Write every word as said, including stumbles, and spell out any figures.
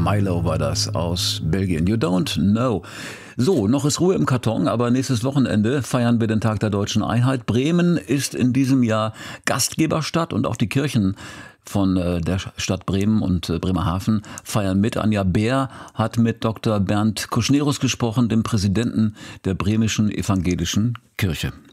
Milo war das aus Belgien. You don't know. So, noch ist Ruhe im Karton, aber nächstes Wochenende feiern wir den Tag der deutschen Einheit. Bremen ist in diesem Jahr Gastgeberstadt und auch die Kirchen von der Stadt Bremen und Bremerhaven feiern mit. Anja Beer hat mit Doktor Bernd Kuschnerus gesprochen, dem Präsidenten der bremischen evangelischen Kirche.